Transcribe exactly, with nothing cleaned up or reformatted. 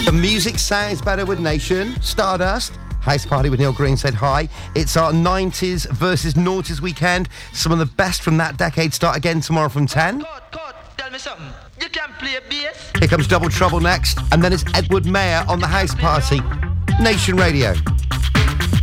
The music sounds better with Nation. Stardust. House Party with Neil Green said hi. It's our nineties versus noughties weekend. Some of the best from that decade start again tomorrow from ten. Cut, cut, tell me something. You can play bass. Here comes Double Trouble next. And then it's Edward Mayer on the House Party. Nation Radio.